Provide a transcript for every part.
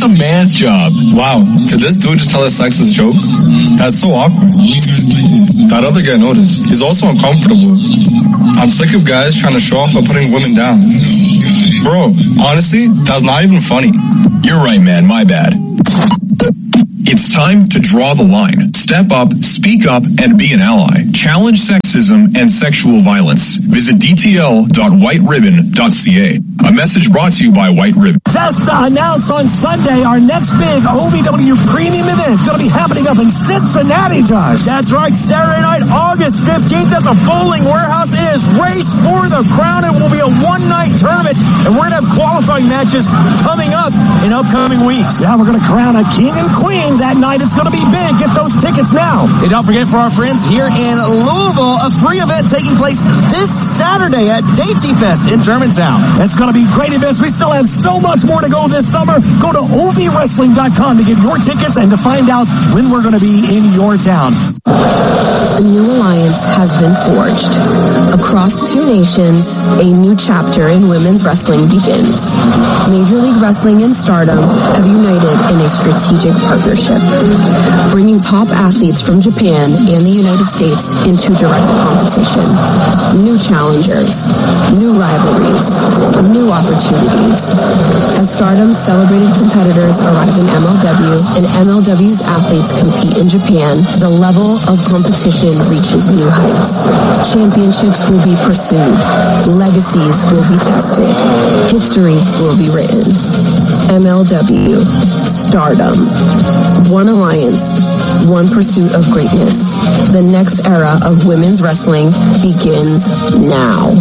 That's a man's job. Wow, did this dude just tell us sexist jokes? That's so awkward. That other guy noticed. He's also uncomfortable. I'm sick of guys trying to show off by putting women down. Bro, honestly, that's not even funny. You're right, man. My bad. It's time to draw the line. Step up, speak up, and be an ally. Challenge sexism and sexual violence. Visit dtl.whiteribbon.ca. A message brought to you by White Ribbon. Just announced on Sunday, our next big OVW premium event is going to be happening up in Cincinnati, Josh. That's right, Saturday night, August 15th at the Bowling Warehouse. It is Race for the Crown. It will be a one-night tournament, and we're going to have qualifying matches coming up in upcoming weeks. Yeah, we're going to crown a king and queen that night. It's going to be big. Get those tickets now. And don't forget, for our friends here in Louisville, a free event taking place this Saturday at Dainty Fest in Germantown. It's going to be great events. We still have so much more to go this summer. Go to ovwrestling.com to get your tickets and to find out when we're going to be in your town. A new alliance has been forged. Across two nations, a new chapter in women's wrestling begins. Major League Wrestling and Stardom have united in a strategic partnership, bringing top athletes from Japan and the United States into direct competition. New challengers, new rivalries, new opportunities. As Stardom's celebrated competitors arrive in MLW and MLW's athletes compete in Japan, the level of competition reaches new heights. Championships will be pursued. Legacies will be tested. History will be written. MLW. Stardom. One alliance. One pursuit of greatness. The next era of women's wrestling begins now.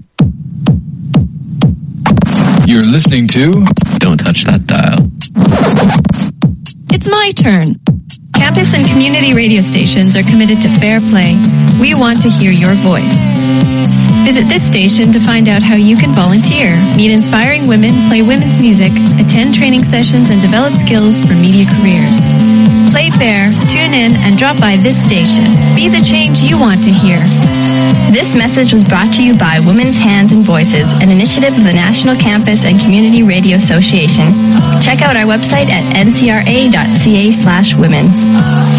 You're listening to... Don't touch that dial. It's my turn. Campus and community radio stations are committed to fair play. We want to hear your voice. Visit this station to find out how you can volunteer, meet inspiring women, play women's music, attend training sessions, and develop skills for media careers. Play fair, tune in, and drop by this station. Be the change you want to hear. This message was brought to you by Women's Hands and Voices, an initiative of the National Campus and Community Radio Association. Check out our website at ncra.ca/women.